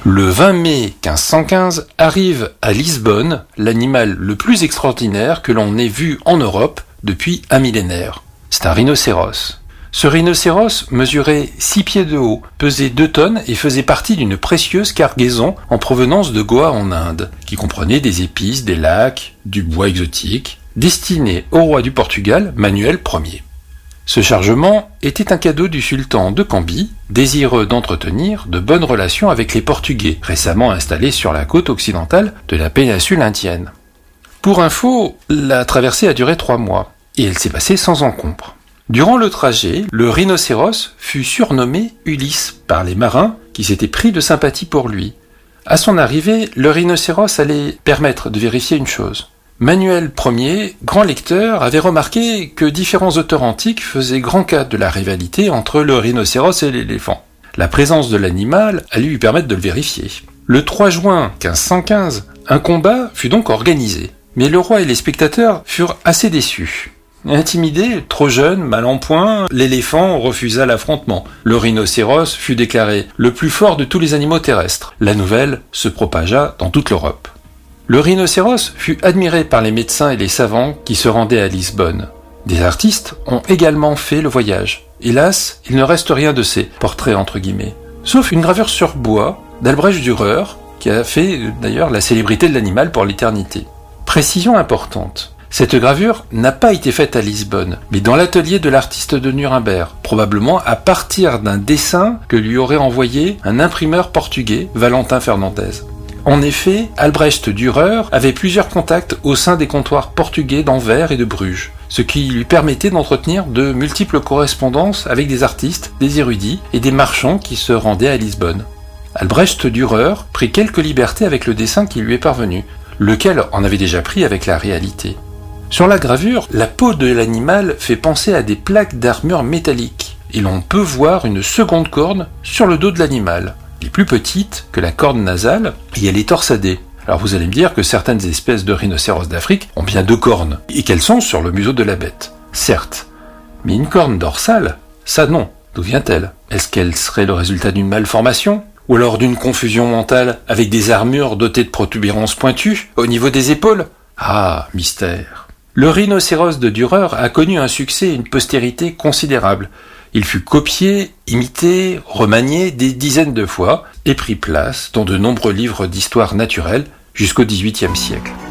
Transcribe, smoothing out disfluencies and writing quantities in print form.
Le 20 mai 1515 arrive à Lisbonne l'animal le plus extraordinaire que l'on ait vu en Europe depuis un millénaire. C'est un rhinocéros. Ce rhinocéros mesurait 6 pieds de haut, pesait 2 tonnes et faisait partie d'une précieuse cargaison en provenance de Goa en Inde, qui comprenait des épices, des lacs, du bois exotique, destiné au roi du Portugal, Manuel Ier. Ce chargement était un cadeau du sultan de Cambie, désireux d'entretenir de bonnes relations avec les Portugais, récemment installés sur la côte occidentale de la péninsule indienne. Pour info, la traversée a duré 3 mois, et elle s'est passée sans encombre. Durant le trajet, le rhinocéros fut surnommé Ulysse par les marins qui s'étaient pris de sympathie pour lui. À son arrivée, le rhinocéros allait permettre de vérifier une chose. Manuel Ier, grand lecteur, avait remarqué que différents auteurs antiques faisaient grand cas de la rivalité entre le rhinocéros et l'éléphant. La présence de l'animal allait lui permettre de le vérifier. Le 3 juin 1515, un combat fut donc organisé. Mais le roi et les spectateurs furent assez déçus. Intimidé, trop jeune, mal en point, l'éléphant refusa l'affrontement. Le rhinocéros fut déclaré le plus fort de tous les animaux terrestres. La nouvelle se propagea dans toute l'Europe. Le rhinocéros fut admiré par les médecins et les savants qui se rendaient à Lisbonne. Des artistes ont également fait le voyage. Hélas, il ne reste rien de ces portraits entre guillemets. Sauf une gravure sur bois d'Albrecht Dürer, qui a fait d'ailleurs la célébrité de l'animal pour l'éternité. Précision importante. Cette gravure n'a pas été faite à Lisbonne, mais dans l'atelier de l'artiste de Nuremberg, probablement à partir d'un dessin que lui aurait envoyé un imprimeur portugais, Valentin Fernandez. En effet, Albrecht Dürer avait plusieurs contacts au sein des comptoirs portugais d'Anvers et de Bruges, ce qui lui permettait d'entretenir de multiples correspondances avec des artistes, des érudits et des marchands qui se rendaient à Lisbonne. Albrecht Dürer prit quelques libertés avec le dessin qui lui est parvenu, lequel en avait déjà pris avec la réalité. Sur la gravure, la peau de l'animal fait penser à des plaques d'armure métallique, et l'on peut voir une seconde corne sur le dos de l'animal. Elle est plus petite que la corne nasale, et elle est torsadée. Alors vous allez me dire que certaines espèces de rhinocéros d'Afrique ont bien 2 cornes, et qu'elles sont sur le museau de la bête. Certes, mais une corne dorsale, ça non. D'où vient-elle? Est-ce qu'elle serait le résultat d'une malformation? Ou alors d'une confusion mentale avec des armures dotées de protubérances pointues au niveau des épaules? Ah, mystère. Le rhinocéros de Dürer a connu un succès et une postérité considérable. Il fut copié, imité, remanié des dizaines de fois et prit place dans de nombreux livres d'histoire naturelle jusqu'au XVIIIe siècle.